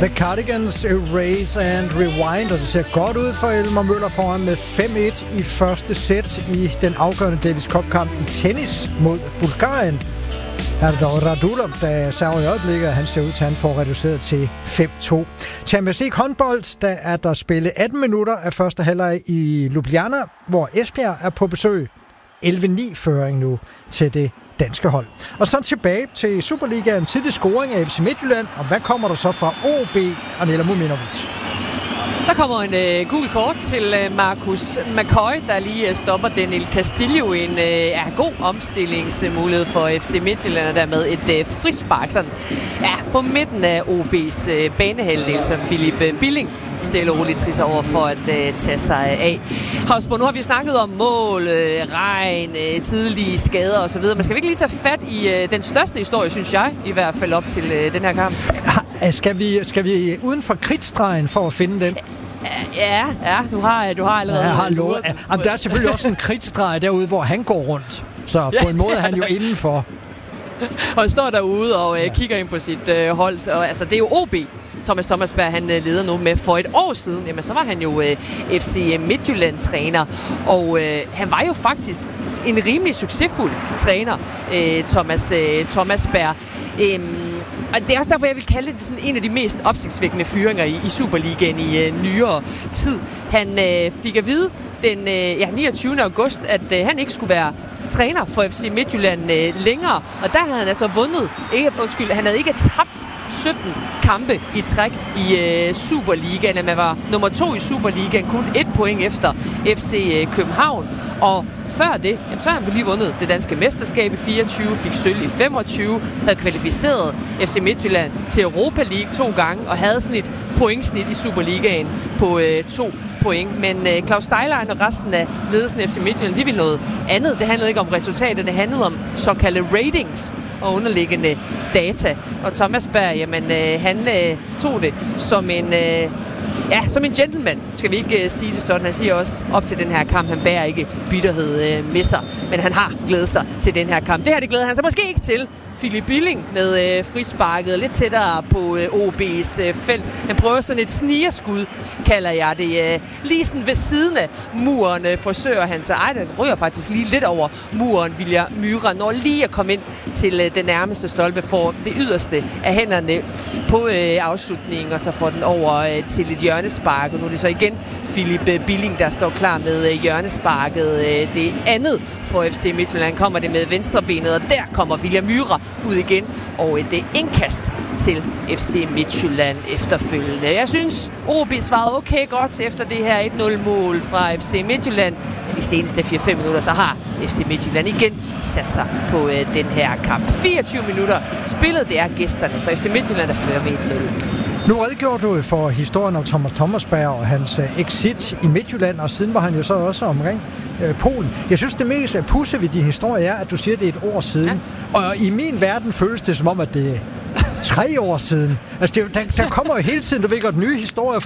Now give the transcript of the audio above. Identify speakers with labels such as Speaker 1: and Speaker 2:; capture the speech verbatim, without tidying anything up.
Speaker 1: The Cardigans, Erase and Rewind, og det ser godt ud for Elmer Møller foran med fem et i første sæt i den afgørende Davis Cup-kamp i tennis mod Bulgarien. Her er det dog Radulov, der server i øjeblikket, og han ser ud til, at han får reduceret til fem to. Champions League håndbold, der er der spillet atten minutter af første halvleg i Ljubljana, hvor Esbjerg er på besøg. elleve ni føring nu til det danske hold. Og så tilbage til Superligaen, tidlig scoring af F C Midtjylland, og hvad kommer der så fra O B, Anela Muminovic?
Speaker 2: Der kommer en øh, gul kort til øh, Marcus McCoy, der lige øh, stopper Daniel Castillo. En øh, ja, god omstillingsmulighed for F C Midtjylland, og dermed et øh, frispark sådan, ja, på midten af O B's øh, banehalvdel, som Philip øh, Billing stille og roligt trisser over for at øh, tage sig af. Havsborg, nu har vi snakket om mål, øh, regn, øh, tidlige skader osv. Men skal vi ikke lige tage fat i øh, den største historie, synes jeg, i hvert fald op til øh, den her kamp?
Speaker 1: Skal vi, skal vi uden for kridtstregen for at finde den?
Speaker 2: Ja, ja, du har, du har allerede...
Speaker 1: Ja, jeg har lovet. Jamen, der er selvfølgelig også en kridtstreg derude, hvor han går rundt. Så på en måde er han jo indenfor.
Speaker 2: Og står derude og øh, kigger ind på sit øh, hold. Så, altså, det er jo O B. Thomas Thomasberg, han leder nu med for et år siden. Jamen, så var han jo øh, F C Midtjylland-træner. Og øh, han var jo faktisk en rimelig succesfuld træner, øh, Thomas øh, Thomasberg. Øhm, og det er også derfor, jeg vil kalde det sådan en af de mest opsigtsvækkende fyringer i, i Superligaen i øh, nyere tid. Han øh, fik at vide den øh, ja, niogtyvende august, at øh, han ikke skulle være træner for F C Midtjylland øh, længere, og der havde han altså vundet, ikke, undskyld, han havde ikke tabt sytten kampe i træk i øh, Superligaen. Man var nummer to i Superligaen, kun et point efter F C øh, København, og før det, jamen, så har han lige vundet det danske mesterskab i fireogtyve, fik sølv i femogtyve, havde kvalificeret F C Midtjylland til Europa League to gange, og havde sådan et pointsnit i Superligaen på øh, to point. Men øh, Claus Steilein og resten af ledelsen af F C Midtjylland, de ville noget andet. Det handlede ikke om resultater, det handlede om såkaldte ratings og underliggende data. Og Thomas Berg, jamen, øh, han øh, tog det som en... Øh, Ja, som en gentleman, skal vi ikke uh, sige det sådan. Han siger også op til den her kamp, han bærer ikke bitterhed uh, med sig, men han har glædet sig til den her kamp. Det her, det glæder han sig måske ikke til. Philip Billing med øh, frisparket lidt tættere på øh, O B's øh, felt. Han prøver sådan et snigerskud, kalder jeg det. Øh, lige sådan ved siden af muren øh, forsøger han sig. Ej, den ryger faktisk lige lidt over muren, Vilja Myhra, når lige at komme ind til øh, den nærmeste stolpe for det yderste af hænderne på øh, afslutningen, og så får den over øh, til et hjørnespark. Og nu er det så igen Philip øh, Billing, der står klar med øh, hjørnesparket. Øh, det andet for F C Midtjylland kommer det med venstrebenet, og der kommer Vilja Myhra ud igen, og et indkast til F C Midtjylland efterfølgende. Jeg synes, O B svarede okay godt efter det her et nul-mål fra F C Midtjylland, men de seneste fire fem minutter, så har F C Midtjylland igen sat sig på øh, den her kamp. fireogtyve minutter spillet, det er gæsterne for F C Midtjylland, der fører med et nul.
Speaker 1: Nu redegjorde du for historien om Thomas Thomasberg og hans uh, exit i Midtjylland, og siden var han jo så også omkring uh, Polen. Jeg synes, det mest uh, pusse ved de historier er, at du siger, det er et år siden. Ja. Og i min verden føles det som om, at det er tre år siden. Altså, det, der, der kommer jo hele tiden, du ved godt, nye historier